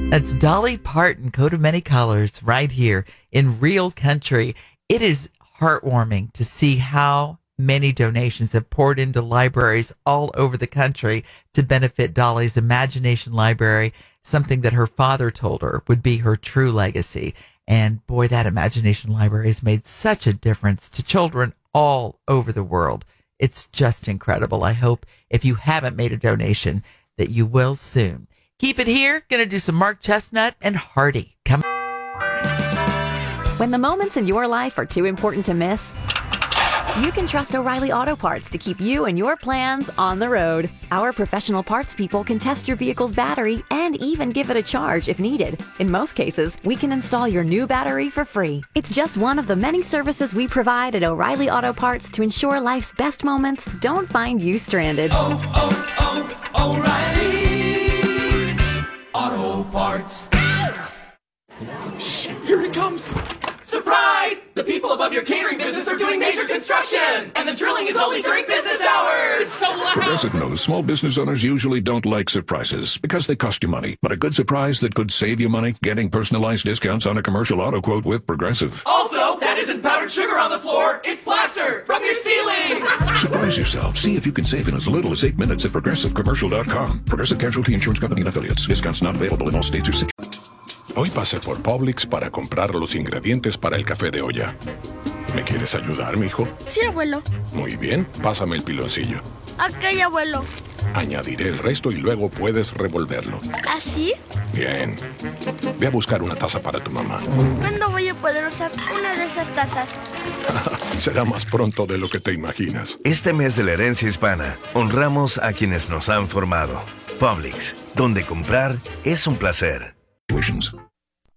That's Dolly Parton, Coat of Many Colors, right here in Real Country. It is heartwarming to see how many donations have poured into libraries all over the country to benefit Dolly's Imagination Library, something that her father told her would be her true legacy. And boy, that Imagination Library has made such a difference to children all over the world. It's just incredible. I hope if you haven't made a donation that you will soon. Keep it here. Going to do some Mark Chestnut and Hardy. Come on. When the moments in your life are too important to miss, you can trust O'Reilly Auto Parts to keep you and your plans on the road. Our professional parts people can test your vehicle's battery and even give it a charge if needed. In most cases, we can install your new battery for free. It's just one of the many services we provide at O'Reilly Auto Parts to ensure life's best moments don't find you stranded. O'Reilly Auto Parts. Shh, here it comes. Surprise! The people above your catering business are doing major construction, and the drilling is only during business hours. So loud. Progressive knows small business owners usually don't like surprises because they cost you money. But a good surprise that could save you money, getting personalized discounts on a commercial auto quote with Progressive. Also, that isn't powdered sugar on the floor. It's plaster from your ceiling. Surprise yourself. See if you can save in as little as 8 minutes at ProgressiveCommercial.com. Progressive Casualty Insurance Company and Affiliates. Discounts not available in all states or situations. Hoy pasé por Publix para comprar los ingredientes para el café de olla. ¿Me quieres ayudar, mijo? Sí, abuelo. Muy bien, pásame el piloncillo. Ok, abuelo. Añadiré el resto y luego puedes revolverlo. ¿Así? Bien. Ve a buscar una taza para tu mamá. ¿Cuándo voy a poder usar una de esas tazas? Será más pronto de lo que te imaginas. Este mes de la herencia hispana, honramos a quienes nos han formado. Publix, donde comprar es un placer.